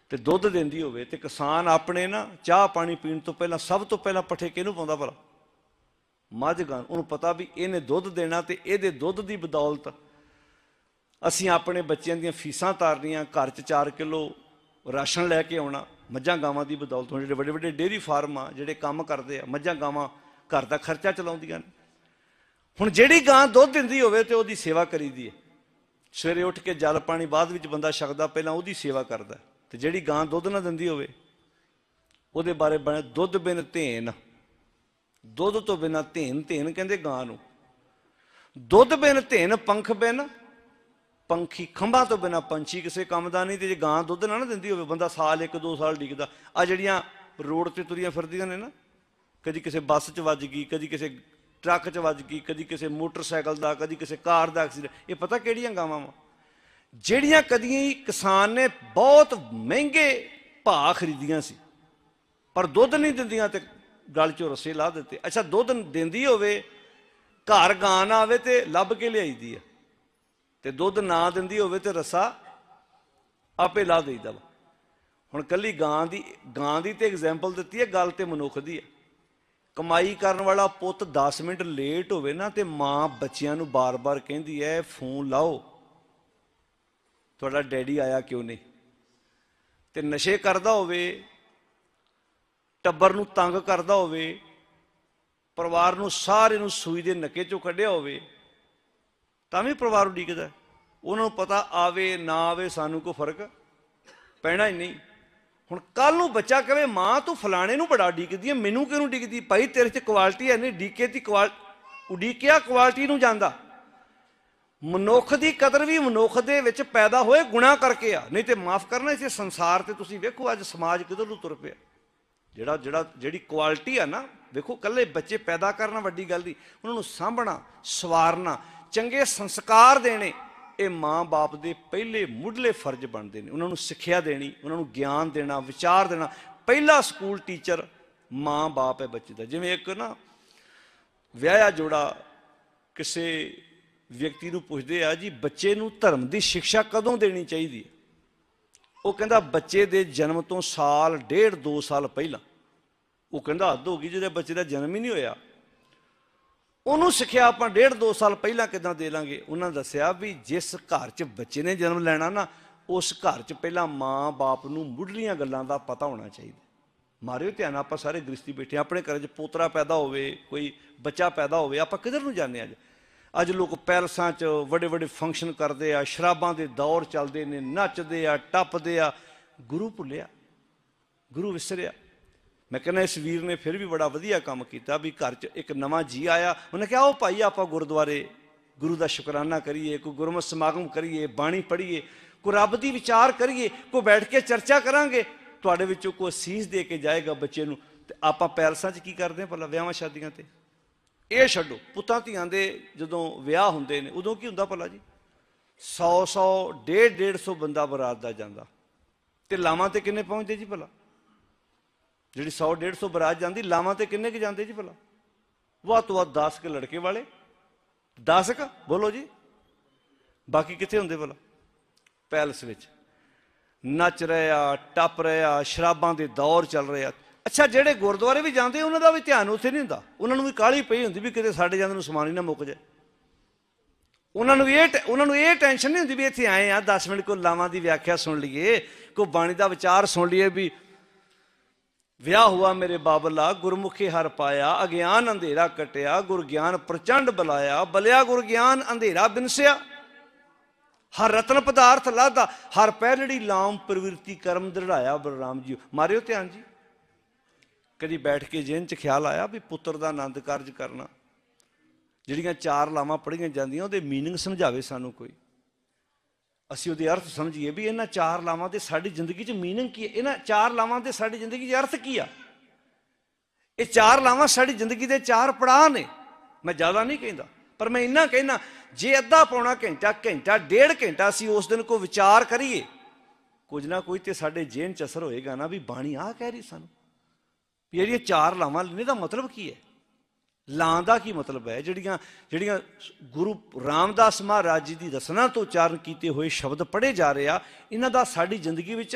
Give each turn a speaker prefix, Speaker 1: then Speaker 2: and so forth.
Speaker 1: ਤੇ ਦੁੱਧ ਦਿੰਦੀ ਹੋਵੇ ਤੇ ਕਿਸਾਨ ਆਪਣੇ ਨਾ ਚਾਹ ਪਾਣੀ ਪੀਣ ਤੋਂ ਪਹਿਲਾਂ ਸਭ ਤੋਂ ਪਹਿਲਾਂ ਪੱਠੇ ਕਿਹਨੂੰ ਪਾਉਂਦਾ ਭਲਾ? ਮੱਝ ਗਾਂ। ਉਹਨੂੰ ਪਤਾ ਵੀ ਇਹਨੇ ਦੁੱਧ ਦੇਣਾ ਤੇ ਇਹਦੇ ਦੁੱਧ ਦੀ ਬਦੌਲਤ ਅਸੀਂ ਆਪਣੇ ਬੱਚਿਆਂ ਦੀਆਂ ਫੀਸਾਂ ਤਾਰਨੀਆਂ, ਘਰ 'ਚ 4 ਕਿਲੋ ਰਾਸ਼ਨ ਲੈ ਕੇ ਆਉਣਾ ਮੱਝਾਂ ਗਾਵਾਂ ਦੀ ਬਦੌਲਤ। ਹੁਣ ਜਿਹੜੇ ਵੱਡੇ ਵੱਡੇ ਡੇਅਰੀ ਫਾਰਮ ਆ, ਜਿਹੜੇ ਕੰਮ ਕਰਦੇ ਆ, ਮੱਝਾਂ ਗਾਵਾਂ ਘਰ ਦਾ ਖਰਚਾ ਚਲਾਉਂਦੀਆਂ ਨੇ। ਹੁਣ ਜਿਹੜੀ ਗਾਂ ਦੁੱਧ ਦਿੰਦੀ ਹੋਵੇ ਤੇ ਉਹਦੀ ਸੇਵਾ ਕਰੀਦੀ ਹੈ। ਸਵੇਰੇ ਉੱਠ ਕੇ ਜਲ ਪਾਣੀ ਬਾਅਦ ਵਿੱਚ ਬੰਦਾ ਛਕਦਾ, ਪਹਿਲਾਂ ਉਹਦੀ ਸੇਵਾ ਕਰਦਾ। ਤੇ ਜਿਹੜੀ ਗਾਂ ਦੁੱਧ ਨਾ ਦਿੰਦੀ ਹੋਵੇ ਉਹਦੇ ਬਾਰੇ ਬਣੇ ਦੁੱਧ ਬਿਨ ਧੇਨ, ਦੁੱਧ ਤੋਂ ਬਿਨਾਂ ਧੇਨ, ਧੇਨ ਕਹਿੰਦੇ ਗਾਂ ਨੂੰ। ਦੁੱਧ ਬਿਨ ਧੇਨ ਪੰਖ ਬਿਨ ਪੰਖੀ, ਖੰਭਾਂ ਤੋਂ ਬਿਨਾਂ ਪੰਛੀ ਕਿਸੇ ਕੰਮ ਦਾ ਨਹੀਂ। ਤੇ ਜੇ ਗਾਂ ਦੁੱਧ ਨਾ ਦਿੰਦੀ ਹੋਵੇ ਬੰਦਾ ਸਾਲ 1-2 ਸਾਲ ਡਿੱਗਦਾ। ਆ ਜਿਹੜੀਆਂ ਰੋਡ ਤੇ ਤੁਰੀਆਂ ਫਿਰਦੀਆਂ ਨੇ ਨਾ, ਕਦੀ ਕਿਸੇ ਬੱਸ 'ਚ ਵੱਜ ਗਈ, ਕਦੀ ਕਿਸੇ ਟਰੱਕ 'ਚ ਵੱਜ ਗਈ, ਕਦੀ ਕਿਸੇ ਮੋਟਰਸਾਈਕਲ ਦਾ, ਕਦੀ ਕਿਸੇ ਕਾਰ ਦਾ ਐਕਸੀਡੈਂਟ। ਇਹ ਪਤਾ ਕਿਹੜੀਆਂ ਗਾਵਾਂ ਵਾ? ਜਿਹੜੀਆਂ ਕਦੀ ਕਿਸਾਨ ਨੇ ਬਹੁਤ ਮਹਿੰਗੇ ਭਾਅ ਖਰੀਦੀਆਂ ਸੀ ਪਰ ਦੁੱਧ ਨਹੀਂ ਦਿੰਦੀਆਂ ਤੇ ਗਲ 'ਚੋਂ ਰੱਸੇ ਲਾ ਦਿੱਤੇ। ਅੱਛਾ, ਦੁੱਧ ਦਿੰਦੀ ਹੋਵੇ, ਘਰ ਗਾਂ ਨਾ ਆਵੇ ਤੇ ਲੱਭ ਕੇ ਲਿਆਈਦੀ ਆ, ਤੇ ਦੁੱਧ ਨਾ ਦਿੰਦੀ ਹੋਵੇ ਤੇ ਰੱਸਾ ਆਪੇ ਲਾ ਦੇਈਦਾ ਵਾ। ਹੁਣ ਕੱਲੀ ਗਾਂ ਦੀ ਤੇ ਐਗਜ਼ਾਮਪਲ ਦਿੱਤੀ ਹੈ, ਗੱਲ ਤੇ ਮਨੁੱਖ ਦੀ ਹੈ। ਕਮਾਈ ਕਰਨ ਵਾਲਾ ਪੁੱਤ 10 ਮਿੰਟ ਲੇਟ ਹੋਵੇ ਨਾ ਤੇ ਮਾਂ ਬੱਚਿਆਂ ਨੂੰ ਬਾਰ-ਬਾਰ ਕਹਿੰਦੀ ਹੈ ਫੋਨ ਲਾਓ, ਤੁਹਾਡਾ ਡੈਡੀ ਆਇਆ ਕਿਉਂ ਨਹੀਂ। ਤੇ ਨਸ਼ੇ ਕਰਦਾ ਹੋਵੇ, ਟੱਬਰ ਨੂੰ ਤੰਗ ਕਰਦਾ ਹੋਵੇ, ਪਰਿਵਾਰ ਨੂੰ ਸਾਰੇ ਨੂੰ ਸੂਈ ਦੇ ਨੱਕੇ 'ਚੋਂ ਕੱਢਿਆ ਹੋਵੇ, ਤਾਂ ਵੀ ਪਰਿਵਾਰ ਉਡੀਕਦਾ। ਉਹਨਾਂ ਨੂੰ ਪਤਾ ਆਵੇ ਨਾ ਆਵੇ ਸਾਨੂੰ ਕੋਈ ਫਰਕ ਪੈਣਾ ਹੀ ਨਹੀਂ। ਹੁਣ ਕੱਲ ਨੂੰ ਬੱਚਾ ਕਹੇ ਮਾਂ ਤੂੰ ਫਲਾਣੇ ਨੂੰ ਬੜਾ ਉਡੀਕਦੀ ਹੈ, ਮੈਨੂੰ ਕਿਉਂ ਉਡੀਕਦੀ? ਭਾਈ ਤੇਰੇ 'ਚ ਕੁਆਲਿਟੀ ਹੈ ਨਹੀਂ, ਡੀਕੇ ਦੀ ਉਡੀਕਿਆ ਕੁਆਲਿਟੀ ਨੂੰ ਜਾਂਦਾ। ਮਨੁੱਖ ਦੀ ਕਦਰ ਵੀ ਮਨੁੱਖ ਦੇ ਵਿੱਚ ਪੈਦਾ ਹੋਏ ਗੁਨਾਹ ਕਰਕੇ ਆ, ਨਹੀਂ ਤੇ ਮਾਫ ਕਰਨਾ ਇਸੇ ਸੰਸਾਰ ਤੇ ਤੁਸੀਂ ਵੇਖੋ ਅੱਜ ਸਮਾਜ ਕਿੱਧਰ ਨੂੰ ਤੁਰ ਪਿਆ। ਜਿਹੜੀ ਕੁਆਲਿਟੀ ਆ ਨਾ, ਵੇਖੋ ਇਕੱਲੇ ਬੱਚੇ ਪੈਦਾ ਕਰਨਾ ਵੱਡੀ ਗੱਲ ਨਹੀਂ, ਉਹਨਾਂ ਨੂੰ ਸਾਂਭਣਾ, ਸਵਾਰਨਾ, ਚੰਗੇ ਸੰਸਕਾਰ ਦੇਣੇ, ਇਹ ਮਾਂ ਬਾਪ ਦੇ ਪਹਿਲੇ ਮੁੱਢਲੇ ਫਰਜ਼ ਬਣਦੇ ਨੇ। ਉਹਨਾਂ ਨੂੰ ਸਿੱਖਿਆ ਦੇਣੀ, ਉਹਨਾਂ ਨੂੰ ਗਿਆਨ ਦੇਣਾ, ਵਿਚਾਰ ਦੇਣਾ। ਪਹਿਲਾ ਸਕੂਲ ਟੀਚਰ ਮਾਂ ਬਾਪ ਹੈ ਬੱਚੇ ਦਾ। ਜਿਵੇਂ ਇੱਕ ਨਾ ਵਿਆਹਿਆ ਜੋੜਾ ਕਿਸੇ ਵਿਅਕਤੀ ਨੂੰ ਪੁੱਛਦੇ ਆ ਜੀ ਬੱਚੇ ਨੂੰ ਧਰਮ ਦੀ ਸਿੱਖਿਆ ਕਦੋਂ ਦੇਣੀ ਚਾਹੀਦੀ ਹੈ? ਉਹ ਕਹਿੰਦਾ ਬੱਚੇ ਦੇ ਜਨਮ ਤੋਂ ਸਾਲ, 1.5-2 ਸਾਲ ਪਹਿਲਾਂ। ਉਹ ਕਹਿੰਦਾ ਹੱਦ ਹੋ ਗਈ, ਜਿਹਦੇ ਬੱਚੇ ਦਾ ਜਨਮ ਹੀ ਨਹੀਂ ਹੋਇਆ ਉਹਨੂੰ ਸਿੱਖਿਆ ਆਪਾਂ 1.5-2 ਸਾਲ ਪਹਿਲਾਂ ਕਿੱਦਾਂ ਦੇ ਲਾਂਗੇ? ਉਹਨਾਂ ਦੱਸਿਆ ਵੀ ਜਿਸ ਘਰ 'ਚ ਬੱਚੇ ਨੇ ਜਨਮ ਲੈਣਾ ਨਾ, ਉਸ ਘਰ 'ਚ ਪਹਿਲਾਂ ਮਾਂ ਬਾਪ ਨੂੰ ਮੁੱਢਲੀਆਂ ਗੱਲਾਂ ਦਾ ਪਤਾ ਹੋਣਾ ਚਾਹੀਦਾ। ਮਾਰਿਓ ਧਿਆਨ, ਆਪਾਂ ਸਾਰੇ ਗ੍ਰਸਤੀ ਬੈਠੇ, ਆਪਣੇ ਘਰ 'ਚ ਪੋਤਰਾ ਪੈਦਾ ਹੋਵੇ, ਕੋਈ ਬੱਚਾ ਪੈਦਾ ਹੋਵੇ, ਆਪਾਂ ਕਿੱਧਰ ਨੂੰ ਜਾਂਦੇ ਅੱਜ ਲੋਕ ਪੈਲਸਾਂ 'ਚ ਵੱਡੇ ਵੱਡੇ ਫੰਕਸ਼ਨ ਕਰਦੇ ਆ, ਸ਼ਰਾਬਾਂ ਦੇ ਦੌਰ ਚੱਲਦੇ ਨੇ, ਨੱਚਦੇ ਆ, ਟੱਪਦੇ ਆ। ਗੁਰੂ ਭੁੱਲਿਆ, ਗੁਰੂ ਵਿਸਰਿਆ। ਮੈਂ ਕਹਿੰਦਾ ਇਸ ਵੀਰ ਨੇ ਫਿਰ ਵੀ ਬੜਾ ਵਧੀਆ ਕੰਮ ਕੀਤਾ ਵੀ ਘਰ 'ਚ ਇੱਕ ਨਵਾਂ ਜੀ ਆਇਆ, ਉਹਨੇ ਕਿਹਾ ਉਹ ਭਾਈ ਆਪਾਂ ਗੁਰਦੁਆਰੇ ਗੁਰੂ ਦਾ ਸ਼ੁਕਰਾਨਾ ਕਰੀਏ, ਕੋਈ ਗੁਰਮਤਿ ਸਮਾਗਮ ਕਰੀਏ, ਬਾਣੀ ਪੜ੍ਹੀਏ, ਕੋਈ ਰੱਬ ਦੀ ਵਿਚਾਰ ਕਰੀਏ, ਕੋਈ ਬੈਠ ਕੇ ਚਰਚਾ ਕਰਾਂਗੇ, ਤੁਹਾਡੇ ਵਿੱਚੋਂ ਕੋਈ ਅਸੀਸ ਦੇ ਕੇ ਜਾਏਗਾ ਬੱਚੇ ਨੂੰ। ਤੇ ਆਪਾਂ ਪੈਲਸਾਂ 'ਚ ਕੀ ਕਰਦੇ ਹਾਂ ਭਲਾ? ਵਿਆਹਾਂ ਸ਼ਾਦੀਆਂ 'ਤੇ ਇਹ ਛੱਡੋ, ਪੁੱਤਾਂ ਧੀਆਂ ਦੇ ਜਦੋਂ ਵਿਆਹ ਹੁੰਦੇ ਨੇ ਉਦੋਂ ਕੀ ਹੁੰਦਾ ਭਲਾ ਜੀ? 100-100, 150-150 ਬੰਦਾ ਬਰਾਤ ਦਾ ਜਾਂਦਾ, ਤੇ ਲਾਵਾਂ ਤੇ ਕਿੰਨੇ ਪਹੁੰਚਦੇ ਜੀ ਭਲਾ? ਜਿਹੜੀ 100-150 ਬਰਾਤ ਜਾਂਦੀ, ਲਾਵਾਂ ਤੇ ਕਿੰਨੇ ਕੁ ਜਾਂਦੇ ਜੀ ਭਲਾ? ਵੱਧ ਤੋਂ ਵੱਧ 10 ਕੁ ਲੜਕੇ ਵਾਲੇ, 10 ਕੁ ਬੋਲੋ ਜੀ। ਬਾਕੀ ਕਿੱਥੇ ਹੁੰਦੇ ਭਲਾ? ਪੈਲਸ ਵਿੱਚ ਨੱਚ ਰਿਹਾ, ਟੱਪ ਰਿਹਾ, ਸ਼ਰਾਬਾਂ ਦੇ ਦੌਰ ਚੱਲ ਰਿਹਾ। ਅੱਛਾ, ਜਿਹੜੇ ਗੁਰਦੁਆਰੇ ਵੀ ਜਾਂਦੇ ਉਹਨਾਂ ਦਾ ਵੀ ਧਿਆਨ ਉੱਥੇ ਨਹੀਂ ਹੁੰਦਾ। ਉਹਨਾਂ ਨੂੰ ਵੀ ਕਾਹਲੀ ਪਈ ਹੁੰਦੀ ਵੀ ਕਿਤੇ ਸਾਡੇ ਜਾਂਦੇ ਨੂੰ ਸਮਾਨ ਹੀ ਨਾ ਮੁੱਕ ਜਾਏ। ਉਹਨਾਂ ਨੂੰ ਇਹ ਟੈਨਸ਼ਨ ਨਹੀਂ ਹੁੰਦੀ ਵੀ ਇੱਥੇ ਆਏ ਆ 10 ਮਿੰਟ ਕੋਈ ਲਾਵਾਂ ਦੀ ਵਿਆਖਿਆ ਸੁਣ ਲਈਏ, ਕੋਈ ਬਾਣੀ ਦਾ ਵਿਚਾਰ ਸੁਣ ਲਈਏ ਵੀ ਵਿਆਹ ਹੁਆ ਮੇਰੇ ਬਾਬਲਾ ਗੁਰਮੁਖੀ ਹਰ ਪਾਇਆ, ਅਗਿਆਨ ਅੰਧੇਰਾ ਕਟਿਆ, ਗੁਰ ਗਿਆਨ ਪ੍ਰਚੰਡ ਬੁਲਾਇਆ, ਬਲਿਆ ਗੁਰ ਗਿਆਨ ਅੰਧੇਰਾ ਬਿਨਸਿਆ, ਹਰ ਰਤਨ ਪਦਾਰਥ ਲਾਦਾ, ਹਰ ਪਹਿਲੜੀ ਲਾਮ ਪ੍ਰਵਿਰਤੀ ਕਰਮ ਦ੍ਰਿੜਾਇਆ। ਬਲਰਾਮ ਜੀ ਮਾਰਿਓ ਧਿਆਨ ਜੀ। ਕਦੀ ਬੈਠ ਕੇ ਜਿਹਨ 'ਚ ਖਿਆਲ ਆਇਆ ਵੀ ਪੁੱਤਰ ਦਾ ਆਨੰਦ ਕਾਰਜ ਕਰਨਾ, ਜਿਹੜੀਆਂ 4 ਲਾਵਾਂ ਪੜ੍ਹੀਆਂ ਜਾਂਦੀਆਂ ਉਹਦੇ ਮੀਨਿੰਗ ਸਮਝਾਵੇ ਸਾਨੂੰ ਕੋਈ, ਅਸੀਂ ਉਹਦੇ ਅਰਥ ਸਮਝੀਏ ਵੀ ਇਹਨਾਂ 4 ਲਾਵਾਂ ਦੇ ਸਾਡੀ ਜ਼ਿੰਦਗੀ 'ਚ ਮੀਨਿੰਗ ਕੀ ਹੈ? ਇਹਨਾਂ 4 ਲਾਵਾਂ ਦੇ ਸਾਡੀ ਜ਼ਿੰਦਗੀ 'ਚ ਅਰਥ ਕੀ ਆ? ਇਹ 4 ਲਾਵਾਂ ਸਾਡੀ ਜ਼ਿੰਦਗੀ ਦੇ 4 ਪੜਾਅ ਨੇ। ਮੈਂ ਜ਼ਿਆਦਾ ਨਹੀਂ ਕਹਿੰਦਾ, ਪਰ ਮੈਂ ਇੰਨਾ ਕਹਿਣਾ ਜੇ ਅੱਧਾ ਪੌਣਾ ਘੰਟਾ, ਘੰਟਾ, 1.5 ਘੰਟਾ ਅਸੀਂ ਉਸ ਦਿਨ ਕੋਈ ਵਿਚਾਰ ਕਰੀਏ, ਕੁਝ ਨਾ ਕੁਝ ਤੇ ਸਾਡੇ ਜੇਨ 'ਚ ਅਸਰ ਹੋਏਗਾ ਨਾ ਵੀ ਬਾਣੀ ਆਹ ਕਹਿ ਰਹੀ ਸਾਨੂੰ ਵੀ ਜਿਹੜੀਆਂ 4 ਲਾਵਾਂ ਲੈਣੇ ਦਾ ਮਤਲਬ ਕੀ ਹੈ? ਲਾਂ ਦਾ ਕੀ ਮਤਲਬ ਹੈ? ਜਿਹੜੀਆਂ ਗੁਰੂ ਰਾਮਦਾਸ ਮਹਾਰਾਜ ਜੀ ਦੀ ਰਸਨਾ ਤੋਂ ਉਚਾਰਨ ਕੀਤੇ ਹੋਏ ਸ਼ਬਦ ਪੜ੍ਹੇ ਜਾ ਰਹੇ ਆ, ਇਹਨਾਂ ਦਾ ਸਾਡੀ ਜ਼ਿੰਦਗੀ ਵਿੱਚ